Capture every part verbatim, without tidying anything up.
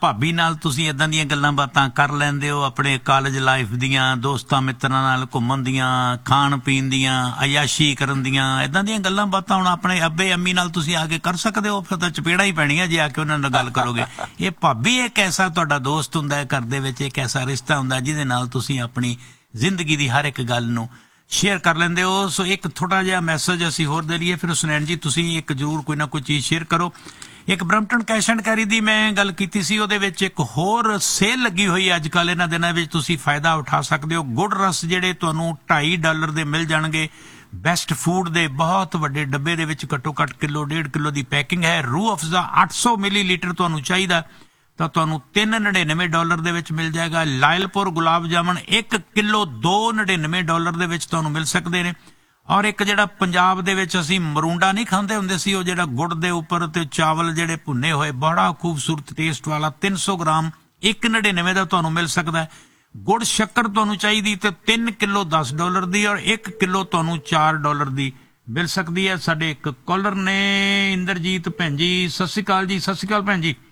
ਭਾਬੀ ਨਾਲ ਤੁਸੀਂ ਇਦਾਂ ਦੀਆਂ ਗੱਲਾਂ ਬਾਤਾਂ ਕਰ ਲੈਂਦੇ ਹੋ ਆਪਣੇ ਕਾਲਜ ਲਾਈਫ ਦੀਆਂ, ਦੋਸਤਾਂ ਮਿੱਤਰਾਂ ਨਾਲ ਘੁੰਮਣ ਦੀਆਂ, ਖਾਣ ਪੀਣ ਦੀਆਂ, ਅਯਾਸ਼ੀ ਕਰਨ ਦੀਆਂ, ਇਦਾਂ ਦੀਆਂ ਗੱਲਾਂ ਬਾਤਾਂ ਹੁਣ ਆਪਣੇ ਅੱਬੇ ਅੰਮੀ ਨਾਲ ਤੁਸੀਂ ਆ ਕੇ ਕਰ ਸਕਦੇ ਹੋ? ਫਿਰ ਤਾਂ ਚਪੇੜਾ ਹੀ ਪੈਣੀਆਂ ਜੇ ਆ ਕੇ ਉਹਨਾਂ ਨਾਲ ਗੱਲ ਕਰੋਗੇ। ਇਹ ਭਾਬੀ ਇੱਕ ਐਸਾ ਤੁਹਾਡਾ ਦੋਸਤ ਹੁੰਦਾ ਹੈ ਘਰ ਦੇ ਵਿੱਚ, ਇੱਕ ਐਸਾ ਰਿਸ਼ਤਾ ਹੁੰਦਾ ਜਿਹਦੇ ਨਾਲ ਤੁਸੀਂ ਆਪਣੀ ਜ਼ਿੰਦਗੀ ਦੀ ਹਰ ਇੱਕ ਗੱਲ ਨੂੰ ਸ਼ੇਅਰ ਕਰ ਲੈਂਦੇ ਹੋ। ਸੋ ਇੱਕ ਥੋੜਾ ਜਿਹਾ ਮੈਸੇਜ ਅਸੀਂ ਹੋਰ ਦੇ ਲਈਏ, ਫਿਰ ਸੁਨੈਣ ਜੀ ਤੁਸੀਂ ਇੱਕ ਜ਼ਰੂਰ ਕੋਈ ਨਾ ਕੋਈ ਚੀਜ਼ ਸ਼ੇਅਰ ਕਰੋ। ਇੱਕ ਬਰੰਪਟਨ ਕੈਸ਼ ਐਂਡ ਕੈਰੀ ਦੀ ਮੈਂ ਗੱਲ ਕੀਤੀ ਸੀ, ਉਹਦੇ ਵਿੱਚ ਇੱਕ ਹੋਰ ਸੇਲ ਲੱਗੀ ਹੋਈ ਹੈ ਅੱਜ ਕੱਲ੍ਹ ਇਹਨਾਂ ਦਿਨਾਂ ਵਿੱਚ, ਤੁਸੀਂ ਫਾਇਦਾ ਉਠਾ ਸਕਦੇ ਹੋ। ਗੁੜ ਰਸ ਜਿਹੜੇ ਤੁਹਾਨੂੰ ਢਾਈ ਡਾਲਰ ਦੇ ਮਿਲ ਜਾਣਗੇ। ਬੈਸਟ ਫੂਡ ਦੇ ਬਹੁਤ ਵੱਡੇ ਡੱਬੇ ਦੇ ਵਿੱਚ ਘੱਟੋ ਘੱਟ ਕਿਲੋ ਡੇਢ ਕਿਲੋ ਦੀ ਪੈਕਿੰਗ ਹੈ। ਰੂਹ ਅਫਜ਼ਾ ਅੱਠ ਸੌ ਮਿਲੀ ਲੀਟਰ ਤੁਹਾਨੂੰ ਚਾਹੀਦਾ ਤਾਂ ਤੁਹਾਨੂੰ ਤਿੰਨ ਨੜਿਨਵੇਂ ਡਾਲਰ ਦੇ ਵਿੱਚ ਮਿਲ ਜਾਏਗਾ। ਲਾਇਲਪੁਰ ਗੁਲਾਬ ਜਾਮਣ ਇੱਕ ਕਿਲੋ ਦੋ ਨੜਿਨਵੇਂ ਡਾਲਰ ਦੇ ਵਿੱਚ ਤੁਹਾਨੂੰ ਮਿਲ ਸਕਦੇ ਨੇ। ਔਰ ਇੱਕ ਜਿਹੜਾ ਪੰਜਾਬ ਦੇ ਵਿੱਚ ਅਸੀਂ ਮਰੂੰਡਾ ਨਹੀਂ ਖਾਂਦੇ ਹੁੰਦੇ ਸੀ, ਉਹ ਜਿਹੜਾ ਗੁੜ ਦੇ ਉੱਪਰ ਤੇ ਚਾਵਲ ਜਿਹੜੇ ਭੁੰਨੇ ਹੋਏ, ਬੜਾ ਖੂਬਸੂਰਤ ਟੇਸਟ ਵਾਲਾ ਤਿੰਨ ਸੌ ਗ੍ਰਾਮ ਇੱਕ ਨੜਿਨਵੇਂ ਦਾ ਤੁਹਾਨੂੰ ਮਿਲ ਸਕਦਾ। ਗੁੜ ਸ਼ੱਕਰ ਤੁਹਾਨੂੰ ਚਾਹੀਦੀ ਤੇ ਤਿੰਨ ਕਿਲੋ ਦਸ ਡਾਲਰ ਦੀ ਔਰ ਇੱਕ ਕਿਲੋ ਤੁਹਾਨੂੰ ਚਾਰ ਡਾਲਰ ਦੀ ਮਿਲ ਸਕਦੀ ਹੈ। ਸਾਡੇ ਇੱਕ ਕਾਲਰ ਨੇ ਇੰਦਰਜੀਤ ਭੈਣ ਜੀ, ਸਤਿ ਸ਼੍ਰੀ ਅਕਾਲ ਜੀ। ਸਤਿ ਸ਼੍ਰੀ ਅਕਾਲ ਭੈਣ ਜੀ।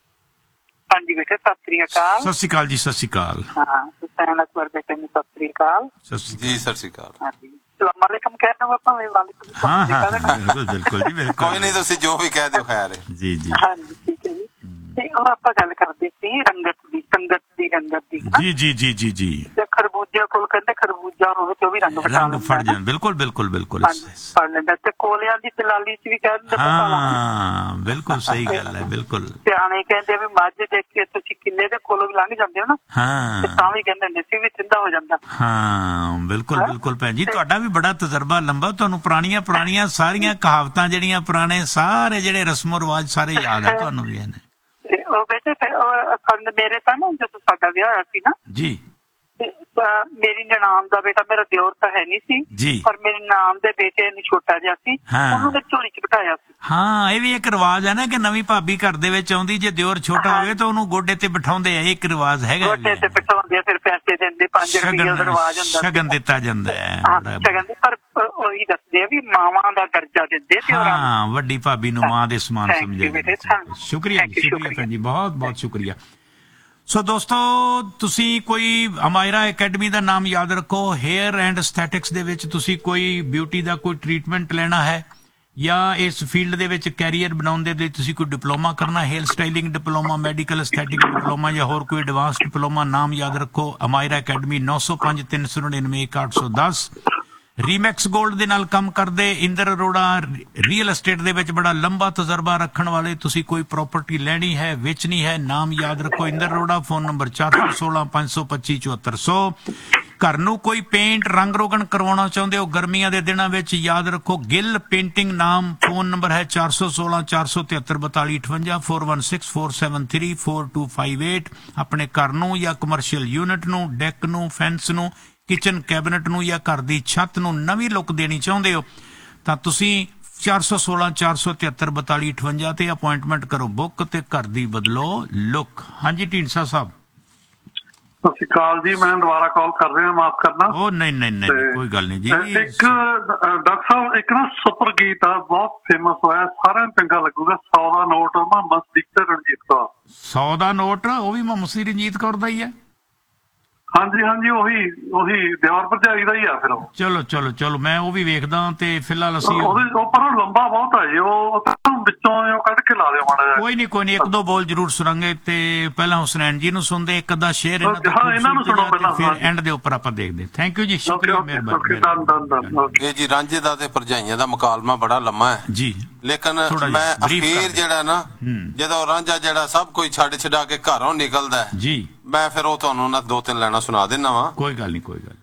ਹਾਂਜੀ ਬੇਟੇ ਸਤਿ ਸ੍ਰੀ ਅਕਾਲ। ਸਤਿ ਸ਼੍ਰੀ ਅਕਾਲ ਜੀ। ਸਤਿ ਸ਼੍ਰੀ ਅਕਾਲ। ਹਾਂ ਹੁਸੈਨ ਅਕਬਰ ਬੇਟੇ ਨੂੰ ਸਤਿ ਸ੍ਰੀ ਅਕਾਲ। ਜੀ ਸਤਿ ਸ਼੍ਰੀ ਅਕਾਲ। ਹਾਂਜੀ ਸਲਾਮੁਅਲੈਕਮ ਕਹਿਣਾ ਵਾ ਭਾਵੇਂ ਵਾਲੇਕੁਮ ਹਾਂ ਹਾਂ ਬਿਲਕੁਲ ਬਿਲਕੁਲ ਜੀ ਬਿਲਕੁਲ, ਕੋਈ ਨਹੀਂ ਤੁਸੀਂ ਜੋ ਵੀ ਕਹਿ ਦਿਓ ਖੈਰ ਹੈ ਜੀ ਜੀ। ਹਾਂਜੀ ਠੀਕ ਹੈ ਜੀ। ਤੇ ਉਹ ਆਪਾਂ ਗੱਲ ਕਰਦੇ ਸੀ ਰੰਗਤ ਦੀ, ਸੰਗਤ ਦੀ, ਰੰਗਤ ਦੀ। ਜੀ ਜੀ ਜੀ ਜੀ ਜੀ। ਤੇ ਖਰਬੂਜੇ ਕੋਲ ਕਹਿੰਦੇ ਖਰਬੂਜਾ ਹੋਵੇ ਤੇ ਉਹ ਵੀ ਰੰਗ ਰੰਗ ਫੜ ਜਾਣ। ਬਿਲਕੁਲ ਬਿਲਕੁਲ ਬਿਲਕੁਲ ਫੜ ਲੈਂਦਾ। ਤੇ ਕੋਲਿਆਂ ਦੀ ਦਲਾਲੀ ਚ ਵੀ ਕਹਿ ਦਿੰਦੇ। ਹਾਂ ਬਿਲਕੁਲ ਸਹੀ ਗੱਲ ਹੈ। ਬਿਲਕੁਲ ਸਿਆਣੇ ਕਹਿੰਦੇ ਵੀ ਮੱਝ ਦੇਖ ਕੇ ਤੁਸੀਂ ਕਿੱਲੇ ਦੇ ਕੋਲੋਂ ਵੀ ਲੰਘ ਜਾਂਦੇ ਹੋ ਨਾ, ਹਾਂ ਤਾਂ ਵੀ ਕਹਿੰਦੇ ਹੁੰਦੇ ਸੀ ਵੀ ਸਿੱਧਾ ਹੋ ਜਾਂਦਾ। ਹਾਂ ਬਿਲਕੁਲ ਬਿਲਕੁਲ ਭੈਣ ਜੀ, ਤੁਹਾਡਾ ਵੀ ਬੜਾ ਤਜਰਬਾ ਲੰਬਾ, ਤੁਹਾਨੂੰ ਪੁਰਾਣੀਆਂ ਪੁਰਾਣੀਆਂ ਸਾਰੀਆਂ ਕਹਾਵਤਾਂ ਜਿਹੜੀਆਂ ਪੁਰਾਣੇ ਸਾਰੇ ਜਿਹੜੇ ਰਸਮੋ ਰਿਵਾਜ ਸਾਰੇ ਯਾਦ ਆ ਤੁਹਾਨੂੰ ਵੀ ਇਹਨੇ। ਉਹ ਬੇਟੇ ਮੇਰੇ ਤਾਂ ਨਾ ਜਦੋਂ ਸਾਡਾ ਵਿਆਹ ਹੋਇਆ ਸੀ ਨਾ ਜੀ, ਮੇਰੀ ਨਨਾਣ ਦਾ ਬੇਟਾ, ਮੇਰਾ ਦਿਓਰ ਤਾਂ ਹੈ ਨਹੀਂ ਸੀ ਪਰ ਮੇਰੀ ਨਨਾਣ ਦੇ ਬੇਟੇ ਨੂੰ ਛੋਟਾ ਜਿਹਾ ਸੀ, ਉਹਨੂੰ ਮੈਂ ਝੋਲੀ ਚ ਬਿਠਾਇਆ ਸੀ। ਹਾਂ ਇਹ ਵੀ ਇੱਕ ਰਿਵਾਜ ਹੈ ਨਾ ਕਿ ਨਵੀਂ ਭਾਬੀ ਘਰ ਦੇ ਵਿੱਚ ਆਉਂਦੀ, ਜੇ ਦਿਓਰ ਛੋਟਾ ਹੋਵੇ ਤਾਂ ਉਹਨੂੰ ਗੋਡੇ ਤੇ ਬਿਠਾਉਂਦੇ ਆ, ਇੱਕ ਰਿਵਾਜ ਹੈਗਾ। ਗੋਡੇ ਤੇ ਬਿਠਾਉਂਦੇ ਆ, ਫਿਰ ਪੈਸੇ ਦਿੰਦੇ, ਪੰਜ ਰੁਪਏ ਦਾ ਰਿਵਾਜ ਹੁੰਦਾ, ਸ਼ਗਨ ਦਿੱਤਾ ਜਾਂਦਾ ਹੈ। ਸ਼ਗਨ ਪਰ ਉਹੀ ਦੱਸਦੇ ਆ ਵੀ ਮਾਵਾਂ ਦਾ ਦਰਜਾ ਦਿੰਦੇ। ਹਾਂ ਵੱਡੀ ਭਾਬੀ ਨੂੰ ਮਾਂ ਦੇ ਸਮਾਨ ਸਮਝਿਆ। ਸ਼ੁਕਰੀਆ ਸ਼ੁਕਰੀਆ ਭੈਣ ਜੀ, ਬਹੁਤ ਬਹੁਤ ਸ਼ੁਕਰੀਆ। ਸੋ ਦੋਸਤੋ ਤੁਸੀਂ ਕੋਈ ਅਮਾਇਰਾ ਅਕੈਡਮੀ ਦਾ ਨਾਮ ਯਾਦ ਰੱਖੋ। ਹੇਅਰ ਐਂਡ ਐਸਥੈਟਿਕਸ ਦੇ ਵਿੱਚ ਤੁਸੀਂ ਕੋਈ ਬਿਊਟੀ ਦਾ ਕੋਈ ਟ੍ਰੀਟਮੈਂਟ ਲੈਣਾ ਹੈ ਜਾਂ ਇਸ ਫੀਲਡ ਦੇ ਵਿੱਚ ਕੈਰੀਅਰ ਬਣਾਉਣ ਦੇ ਲਈ ਤੁਸੀਂ ਕੋਈ ਡਿਪਲੋਮਾ ਕਰਨਾ, hair styling diploma, medical aesthetic diploma ਜਾਂ ਹੋਰ ਕੋਈ ਐਡਵਾਂਸ ਡਿਪਲੋਮਾ, ਨਾਮ ਯਾਦ ਰੱਖੋ ਅਮਾਇਰਾ ਅਕੈਡਮੀ। ਨੌ ਸੌ ਪੰਜ ਤਿੰਨ ਸੌ ਨੜਿਨਵੇਂ ਇੱਕ ਅੱਠ ਸੌ ਦਸ। ਰੀਮੈਕਸ ਗੋਲਡ ਦੇ ਨਾਲ ਕੰਮ ਕਰਦੇ ਇੰਦਰ ਅਰੋੜਾ, ਰੀਅਲ ਐਸਟੇਟ ਦੇ ਵਿੱਚ ਬੜਾ ਲੰਬਾ ਤਜਰਬਾ ਰੱਖਣ ਵਾਲੇ। ਤੁਸੀਂ ਕੋਈ ਪ੍ਰਾਪਰਟੀ ਲੈਣੀ ਹੈ, ਵੇਚਣੀ ਹੈ, ਨਾਮ ਯਾਦ ਰੱਖੋ ਇੰਦਰ ਅਰੋੜਾ। ਫੋਨ ਨੰਬਰ ਚਾਰ ਸੌ ਸੋਲਾਂ ਪੰਜ ਸੌ ਪੱਚੀ ਚੁਹੱਤਰ ਸੌ। ਘਰ ਨੂੰ ਕੋਈ ਪੇਂਟ ਰੰਗ ਰੋਗਨ ਕਰਵਾਉਣਾ ਚਾਹੁੰਦੇ ਹੋ ਗਰਮੀਆਂ ਦੇ ਦਿਨਾਂ ਵਿੱਚ, ਯਾਦ ਰੱਖੋ ਗਿੱਲ ਪੇਂਟਿੰਗ ਨਾਮ। ਫੋਨ ਨੰਬਰ ਹੈ ਚਾਰ ਸੌ ਸੋਲਾਂ ਚਾਰ ਸੌ ਤਿਹੱਤਰ ਬਤਾਲੀ ਅਠਵੰਜਾ, four one six four seven three four two five eight. ਆਪਣੇ ਘਰ ਨੂੰ ਜਾਂ ਕਮਰਸ਼ੀਅਲ ਯੂਨਿਟ ਨੂੰ, ਡੈਕ ਨੂੰ, ਫੈਂਸ ਨੂੰ, ਕਿਚਨ ਕੈਬਨਟ ਨੂੰ ਜਾਂ ਘਰ ਦੀ ਛੱਤ ਨੂੰ ਨਵੀਂ ਲੁੱਕ ਦੇਣੀ ਚਾਹੁੰਦੇ ਹੋ ਤਾਂ ਤੁਸੀਂ ਚਾਰ ਸੌ ਸੋਲਾਂ ਚਾਰ ਸੌ ਤਿਹੱਤਰ ਬਤਾਲੀ ਅਠਵੰਜਾ ਤੇ ਅਪੁਆਇੰਟਮੈਂਟ ਕਰੋ ਬੁੱਕ ਤੇ ਘਰ ਦੀ ਬਦਲੋ ਲੁੱਕ। ਹਾਂਜੀ ਢੀਂਡਸਾ ਸਾਹਿਬ। ਸਤਿ ਸ਼੍ਰੀ ਅਕਾਲ ਜੀ, ਮੈਂ ਦੁਬਾਰਾ ਕਾਲ ਕਰ ਰਿਹਾ, ਮਾਫ ਕਰਨਾ। ਉਹ ਨਹੀਂ ਨਹੀਂ ਨਹੀਂ ਕੋਈ ਗੱਲ ਨਹੀਂ ਜੀ। ਇੱਕ ਡਾਕਟਰ ਸਾਹਿਬ ਇੱਕ ਨਾ ਸੁਪਰ ਗੀਤ ਆ ਬਹੁਤ ਫੇਮਸ ਹੋਇਆ, ਸਾਰਿਆਂ ਨੂੰ ਚੰਗਾ ਲੱਗੂਗਾ, ਸੌ ਦਾ ਨੋਟ ਮੁਹੰਮਦ ਸਦੀਕ ਤੇ ਰਣਜੀਤ ਕੌਰ। ਸੌ ਦਾ ਨੋਟ ਉਹ ਵੀ ਮੁਹੰਮਦ ਸਦੀਕ ਰਣਜੀਤ ਕੌਰ ਦਾ ਹੀ ਹੈ। ਹਾਂਜੀ ਹਾਂਜੀ ਉਹੀ ਉਹੀ ਦਿਓਰ ਭਰਜਾਈ ਦਾ ਹੀ ਆ ਫਿਰ ਉਹ। ਚਲੋ ਚਲੋ ਚਲੋ ਮੈਂ ਉਹ ਵੀ ਵੇਖਦਾ ਤੇ ਫਿਲਹਾਲ ਅਸੀਂ ਉਹ ਪਰ ਲੰਬਾ ਬਹੁਤ ਹੈ ਜੀ, ਉਹ ਵਿੱਚੋਂ ਉਹ ਕੱਢ ਕੇ ਲਾ ਦਿਓ ਮਾੜਾ ਜਿਹਾ। ਕੋਈ ਨਹੀਂ ਕੋਈ ਨਹੀਂ, ਇੱਕ ਦੋ ਬੋਲ ਜ਼ਰੂਰ ਸੁਣਾਂਗੇ ਤੇ ਪਹਿਲਾਂ ਹੁਸਨੈਨ ਜੀ ਨੂੰ ਸੁਣਦੇ, ਇੱਕ ਅੱਧਾ ਸ਼ੇਰ ਇਹਨਾਂ ਨੂੰ ਸੁਣੋ ਪਹਿਲਾਂ, ਫਿਰ ਐਂਡ ਦੇ ਉੱਪਰ ਆਪਾਂ ਦੇਖਦੇ। ਥੈਂਕ ਯੂ ਜੀ, ਸ਼ੁਕਰੀਆ, ਮਿਹਰਬਾਨੀ। ਇਹ ਜੀ ਰਾਂਝੇ ਦਾ ਤੇ ਭਰਜਾਈਆਂ ਦਾ ਮੁਕਾਲਮਾ ਬੜਾ ਲੰਮਾ ਹੈ ਜੀ, ਲੇਕਿਨ ਮੈਂ ਅਖੀਰ ਜਿਹੜਾ ਨਾ ਜਦੋਂ ਰਾਂਝਾ ਜਿਹੜਾ ਸਭ ਕੋਈ ਛੱਡ ਛਡਾ ਕੇ ਘਰੋਂ ਨਿਕਲਦਾ ਜੀ, ਮੈਂ ਫਿਰ ਉਹ ਤੁਹਾਨੂੰ ਨਾ ਦੋ ਤਿੰਨ ਲੈਣਾ ਸੁਣਾ ਦਿੰਦਾ ਵਾ। ਕੋਈ ਗੱਲ ਨਹੀਂ ਕੋਈ ਗੱਲ